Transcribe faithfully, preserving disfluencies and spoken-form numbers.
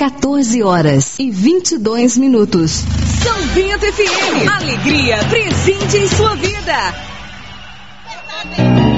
quatorze horas e vinte e dois minutos. São Bento F M. Alegria presente em sua vida.